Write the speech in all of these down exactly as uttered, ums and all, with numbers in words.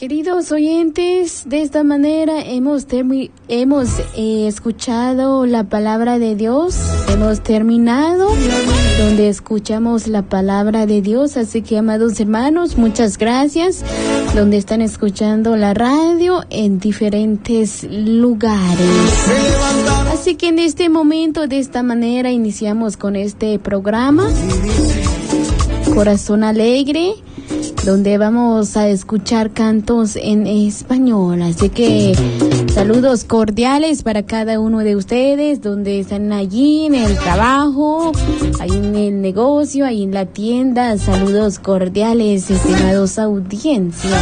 Queridos oyentes, de esta manera hemos, termi- hemos eh, escuchado la palabra de Dios, hemos terminado donde escuchamos la palabra de Dios, así que amados hermanos, muchas gracias, donde están escuchando la radio en diferentes lugares. Así que en este momento, de esta manera, iniciamos con este programa, Corazón Alegre, donde vamos a escuchar cantos en español. Así que saludos cordiales para cada uno de ustedes, donde están allí en el trabajo, ahí en el negocio, ahí en la tienda. Saludos cordiales, estimados audiencias.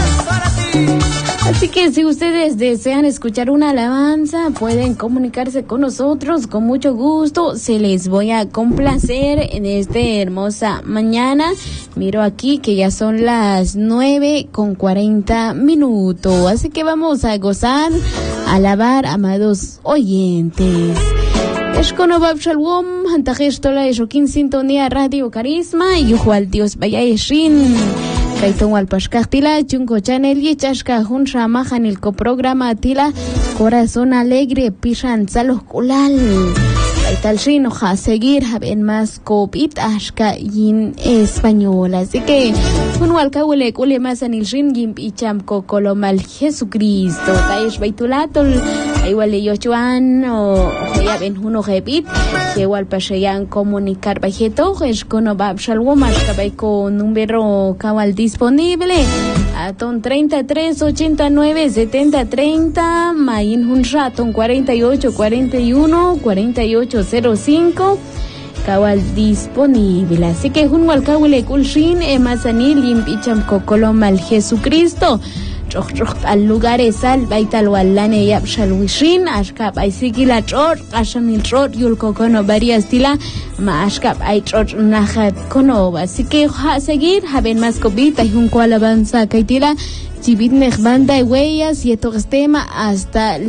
Así que si ustedes desean escuchar una alabanza, pueden comunicarse con nosotros con mucho gusto. Se les voy a complacer en esta hermosa mañana. Miro aquí que ya son las nueve con cuarenta minutos. Así que vamos a gozar, a alabar, amados oyentes. Eshkono bab shalom, hantajesh tola eshokin sintonía Radio Carisma, y yuhual Dios vaya eshin. Kaiton walpashkaj tila, chunko channel y chashka hun shamajan el coprograma tila, Corazón Alegre, pishan salos kulal. Kaital shin oja seguir haben más copit ashka yin español. Así que, un walkawele kule más anil shin gimp y chamko colomal Jesucristo. Taish baitulatol, aiwale yochuan o ya ven uno repit, que igual pasean comunicar bajeto, es con obab shalom, con número cabal disponible, a ton treinta y tres ochenta y nueve setenta treinta, main un raton cuarenta y ocho cuarenta y uno cuarenta y ocho cero cinco, cabal disponible. Así que junto al cabule kulshin, emasanil, impicham cocolom al Jesucristo. Al lugares al baital walane yap shalwishin ashkap ay sigila chor ashanil chor yul kokono varias tila ma ashkap ay chor nahat kono. Así que a seguir haben más copita y un alabanza kaitila chibit banda y huellas y esto tema hasta